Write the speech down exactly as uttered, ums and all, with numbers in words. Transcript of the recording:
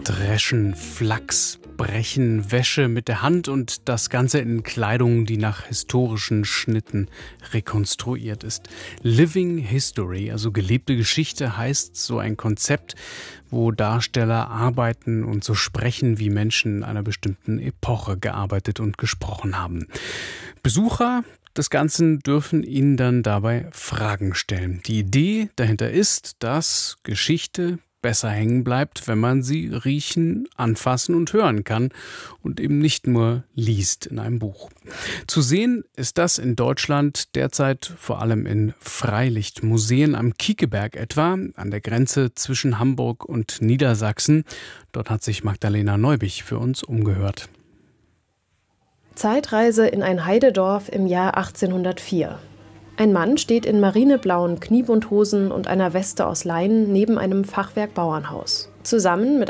Dreschen, Flachs, Brechen, Wäsche mit der Hand und das Ganze in Kleidung, die nach historischen Schnitten rekonstruiert ist. Living History, also gelebte Geschichte, heißt so ein Konzept, wo Darsteller arbeiten und so sprechen, wie Menschen in einer bestimmten Epoche gearbeitet und gesprochen haben. Besucher des Ganzen dürfen ihnen dann dabei Fragen stellen. Die Idee dahinter ist, dass Geschichte besser hängen bleibt, wenn man sie riechen, anfassen und hören kann und eben nicht nur liest in einem Buch. Zu sehen ist das in Deutschland derzeit vor allem in Freilichtmuseen am Kiekeberg etwa, an der Grenze zwischen Hamburg und Niedersachsen. Dort hat sich Magdalena Neubich für uns umgehört. Zeitreise in ein Heidedorf im Jahr achtzehnhundertvier. Ein Mann steht in marineblauen Kniebundhosen und einer Weste aus Leinen neben einem Fachwerk-Bauernhaus. Zusammen mit